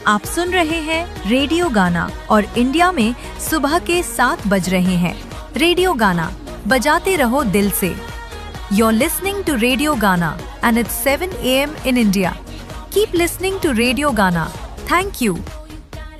आप सुन रहे हैं रेडियो गाना और इंडिया में सुबह के 7 बज रहे हैं। रेडियो गाना बजाते रहो दिल से। You're listening to Radio Gana and it's 7 a.m. in India. Keep listening to Radio Gana. Thank you.